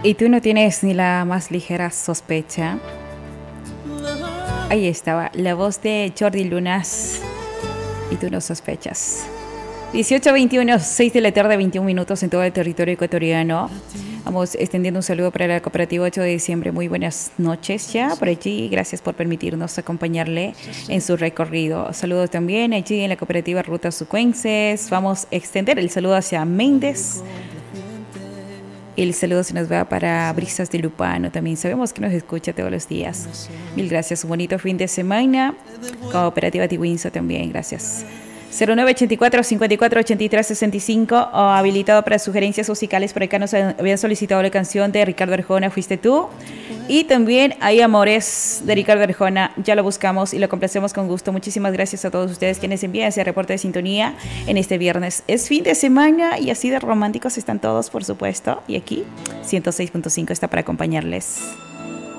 Y tú no tienes ni la más ligera sospecha. Ahí estaba, la voz de Jordi Lunas. Y tú no sospechas. 18:21, 6 de la tarde, 21 minutos en todo el territorio ecuatoriano. Vamos extendiendo un saludo para la cooperativa 8 de diciembre. Muy buenas noches ya por allí. Gracias por permitirnos acompañarle en su recorrido. Saludos también allí en la cooperativa Rutas Sucuenses. Vamos a extender el saludo hacia Méndez. El saludo se nos va para Brisas de Lupano también. Sabemos que nos escucha todos los días. Mil gracias. Un bonito fin de semana. Cooperativa Tiwinso también. Gracias. 0984-5483-65 habilitado para sugerencias musicales. Por acá nos habían solicitado la canción de Ricardo Arjona, Fuiste tú. Y también Hay Amores de Ricardo Arjona. Ya lo buscamos y lo complacemos con gusto. Muchísimas gracias a todos ustedes quienes envían ese reporte de sintonía en este viernes. Es fin de semana y así de románticos están todos, por supuesto. Y aquí 106.5 está para acompañarles.